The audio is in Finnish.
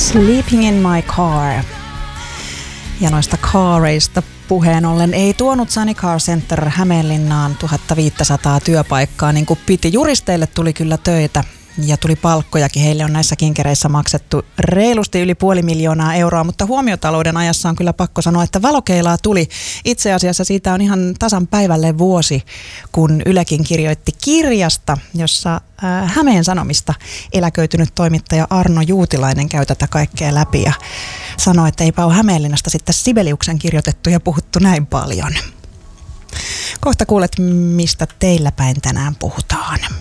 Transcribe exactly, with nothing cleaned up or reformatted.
Sleeping in my car. Ja noista kaareista puheen ollen ei tuonut Sunny Car Center Hämeenlinnaan tuhatviisisataa työpaikkaa niin kuin piti. Juristeille tuli kyllä töitä ja tuli palkkojakin. Heille on näissä kinkereissä maksettu reilusti yli puoli miljoonaa euroa, mutta huomiotalouden ajassa on kyllä pakko sanoa, että valokeilaa tuli. Itse asiassa siitä on ihan tasan päivälle vuosi, kun Ylekin kirjoitti kirjasta, jossa Hämeen Sanomista eläköitynyt toimittaja Arno Juutilainen käy tätä kaikkea läpi ja sanoi, että eipä ole Hämeenlinnasta sitten Sibeliuksen kirjoitettu ja puhuttu näin paljon. Kohta kuulet, mistä teillä päin tänään puhutaan.